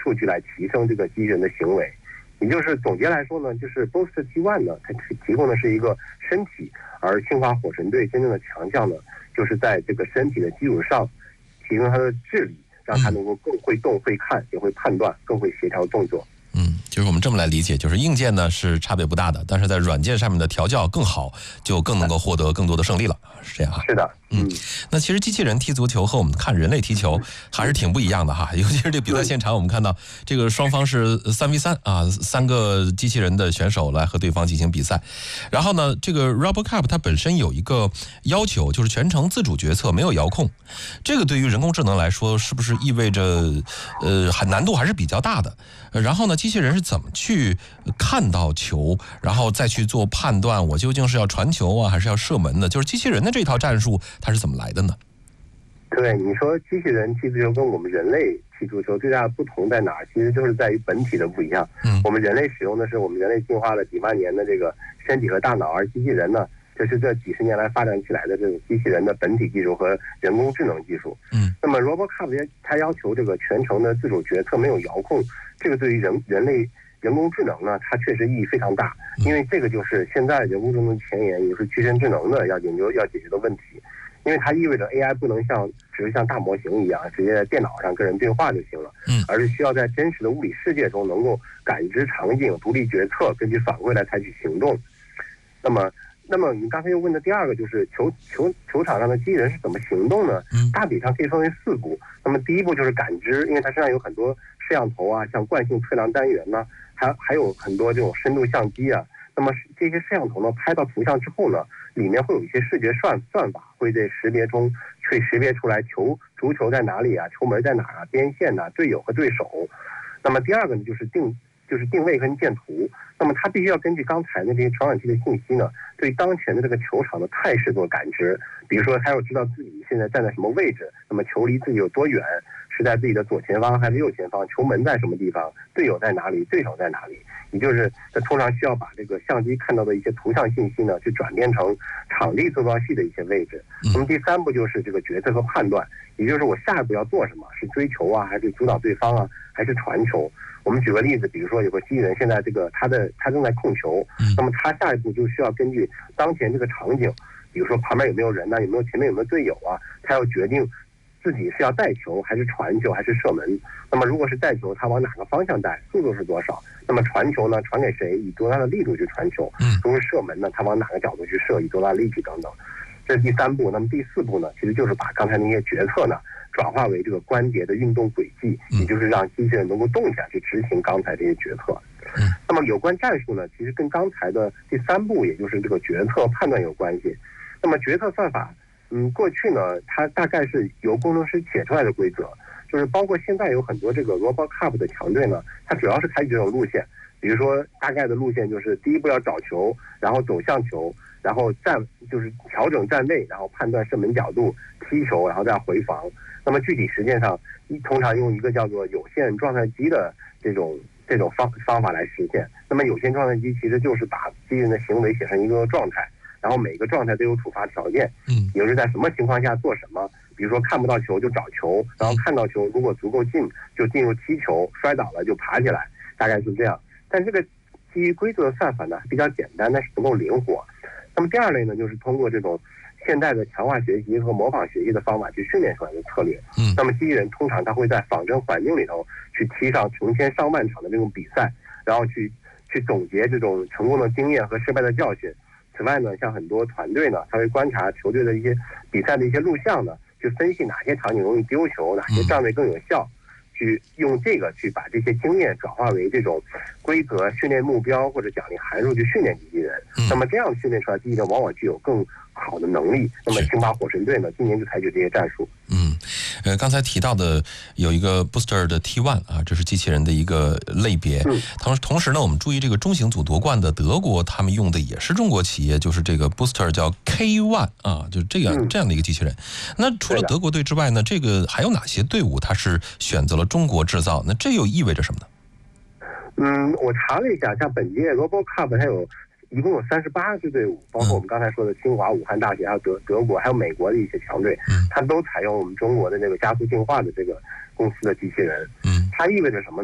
数据来提升这个机器人的行为。也就是总结来说呢，就是 Booster T1 呢，它提供的是一个身体，而星华火神队真正的强项呢，就是在这个身体的基础上提升它的智力，让它能够更会动、会看、也会判断、更会协调动作。 就是我们这么来理解，就是硬件呢是差别不大的，但是在软件上面的调教更好，就更能够获得更多的胜利了，是这样啊？ 是的， 那其实机器人踢足球和我们看人类踢球还是挺不一样的哈，尤其是这比赛现场，我们看到这个双方是3v3啊，3个机器人的选手来和对方进行比赛。然后呢，这个 RoboCup 它本身有一个要求，就是全程自主决策，没有遥控。这个对于人工智能来说，是不是意味着难度还是比较大的？然后呢，机器人是怎么去看到球，然后再去做判断，我究竟是要传球啊，还是要射门呢？就是机器人的这套战术，它是怎么来的呢？ 对，你说机器人踢足球跟我们人类踢足球最大的不同在哪儿？其实就是在于本体的不一样。我们人类使用的是我们人类进化了几万年的这个身体和大脑，而机器人呢，就是这几十年来发展起来的这种机器人的本体技术和人工智能技术。那么 RoboCup 它要求这个全程的自主决策，没有遥控，这个对于人类人工智能呢，它确实意义非常大，因为这个就是现在人工智能前沿，也就是具身智能的要解决的问题。因为它意味着 AI 不能只是像大模型一样直接在电脑上跟人对话就行了，而是需要在真实的物理世界中能够感知场景、独立决策，根据反馈来采取行动。那么你刚才又问的第二个就是球场上的机器人是怎么行动呢？大体上可以分为4步。那么第一步就是感知，因为它身上有很多摄像头啊，像惯性测量单元呢，还有很多这种深度相机啊。那么这些摄像头呢，拍到图像之后呢，里面会有一些视觉算法，会在识别中去识别出来足球在哪里啊，球门在哪啊，边线啊，队友和对手。那么第二个呢，就是定位跟建图。那么它必须要根据刚才的这些传感器的信息呢，对当前的这个球场的态势做感知。比如说，它要知道自己现在站在什么位置，那么球离自己有多远，是在自己的左前方还是右前方，球门在什么地方，队友在哪里，对手在哪里。也就是它通常需要把这个相机看到的一些图像信息呢，去转变成场地做到系的一些位置。那么第3步就是这个决策和判断，也就是我下一步要做什么，是追球啊，还是主导对方啊，还是传球。我们举个例子，比如说有个机器人现在他正在控球，那么他下一步就需要根据当前这个场景，比如说旁边有没有人呢，前面有没有队友啊，他要决定自己是要带球还是传球还是射门。那么如果是带球，他往哪个方向带，速度是多少？那么传球呢，传给谁，以多大的力度去传球？如果是射门呢，他往哪个角度去射，以多大的力气等等。这是第3步。那么第4步呢，其实就是把刚才那些决策呢转化为这个关节的运动轨迹，也就是让机器人能够动起来去执行刚才这些决策。那么有关战术呢，其实跟刚才的第3步，也就是这个决策判断有关系。那么决策算法，过去呢，它大概是由工程师写出来的规则，就是包括现在有很多这个 RoboCup 的强队呢，它主要是采取这种路线。比如说大概的路线就是第一步要找球，然后走向球，然后就是调整站位，然后判断射门角度，踢球，然后再回防。那么具体实践上，通常用一个叫做有限状态机的这种方法来实现。那么有限状态机其实就是把机器人的行为写成一个状态，然后每个状态都有触发条件，也就是在什么情况下做什么。比如说看不到球就找球，然后看到球如果足够近就进入踢球，摔倒了就爬起来，大概是这样。但这个基于规则的算法呢比较简单，但是不够灵活。那么第2类呢，就是通过这种现代的强化学习和模仿学习的方法去训练出来的策略。那么机器人通常它会在仿真环境里头去踢上成千上万场的这种比赛，然后去总结这种成功的经验和失败的教训。此外呢，像很多团队呢，他会观察球队的一些比赛的一些录像呢，去分析哪些场景容易丢球，哪些站位更有效，去用这个去把这些经验转化为这种规则、训练目标或者奖励函数去训练机器人。那么这样训练出来机器人往往具有更好的能力。那么星巴火神队呢，今年就采取这些战术。 刚才提到的有一个 Booster 的 T1 啊，这是机器人的一个类别。同时呢，我们注意这个中型组夺冠的德国，他们用的也是中国企业，就是这个 Booster 叫 K1 啊，就这样的一个机器人。那除了德国队之外呢，这个还有哪些队伍它是选择了中国制造？那这又意味着什么呢？ 我查了一下，像本届 RoboCup 它一共有38支队伍，包括我们刚才说的清华、武汉大学，还有德国，还有美国的一些强队，它都采用我们中国的这个加速进化的这个公司的机器人。它意味着什么？